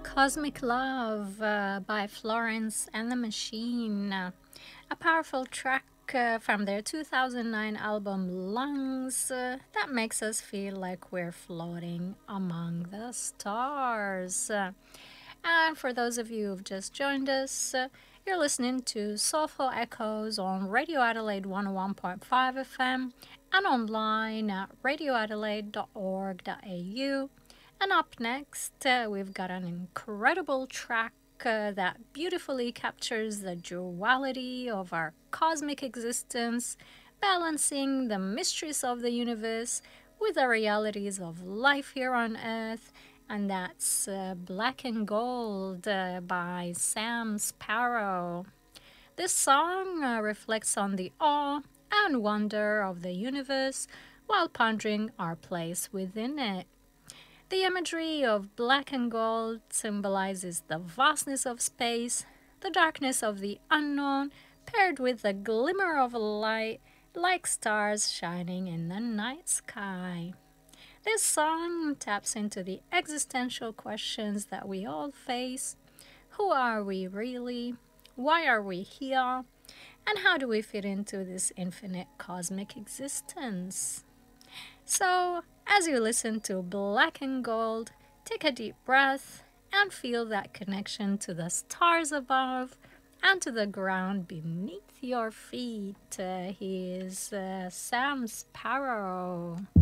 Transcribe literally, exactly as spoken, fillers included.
Cosmic Love uh, by Florence and the Machine, uh, a powerful track uh, from their two thousand nine album Lungs uh, that makes us feel like we're floating among the stars. Uh, and for those of you who've just joined us, uh, you're listening to Soulful Echoes on Radio Adelaide one oh one point five F M and online at radio adelaide dot org dot a u. And up next, uh, we've got an incredible track uh, that beautifully captures the duality of our cosmic existence, balancing the mysteries of the universe with the realities of life here on Earth. And that's uh, Black and Gold uh, by Sam Sparrow. This song uh, reflects on the awe and wonder of the universe while pondering our place within it. The imagery of black and gold symbolizes the vastness of space, the darkness of the unknown, paired with the glimmer of light like stars shining in the night sky. This song taps into the existential questions that we all face. Who are we really? Why are we here? And how do we fit into this infinite cosmic existence? So, as you listen to Black and Gold, take a deep breath and feel that connection to the stars above and to the ground beneath your feet. Uh, he is uh, Sam Sparrow.